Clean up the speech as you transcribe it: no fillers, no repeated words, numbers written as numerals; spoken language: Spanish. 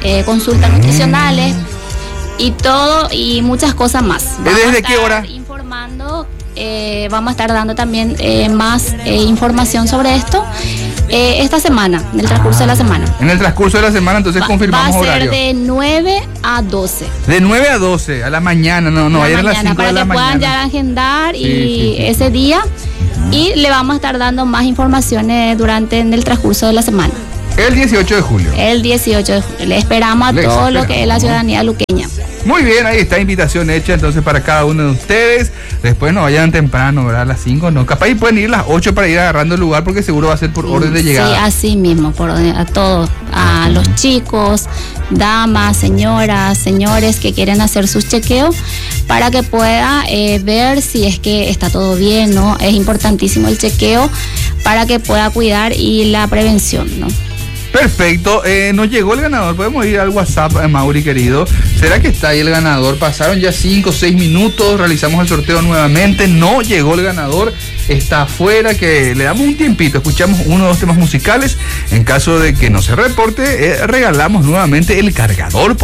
consultas nutricionales y todo y muchas cosas más. ¿Desde qué hora? Informando, vamos a estar dando también más información sobre esto esta semana, en el transcurso de la semana. En el transcurso de la semana, entonces confirmamos horario. Va a ser de 9 a 12. De 9 a 12, a la mañana, no, ayer a las 5 de la mañana. Para que puedan ya agendar ese día. Y le vamos a estar dando más informaciones en el transcurso de la semana. El 18 de julio. El 18 de julio. Le esperamos a todo lo que es la ciudadanía luqueña. Muy bien, ahí está, invitación hecha entonces para cada uno de ustedes. Después no vayan temprano, ¿verdad? A las 5, no. Capaz y pueden ir a las 8 para ir agarrando el lugar porque seguro va a ser por orden de llegada. Sí, así mismo, por orden a todos. A los chicos, damas, señoras, señores que quieren hacer sus chequeos para que pueda ver si es que está todo bien, ¿no? Es importantísimo el chequeo para que pueda cuidar y la prevención, ¿no? Perfecto, nos llegó el ganador, podemos ir al WhatsApp, Mauri querido. ¿Será que está ahí el ganador? Pasaron ya 5 o 6 minutos, realizamos el sorteo nuevamente, no llegó el ganador, está afuera, que le damos un tiempito, escuchamos uno o dos temas musicales. En caso de que no se reporte, regalamos nuevamente el cargador.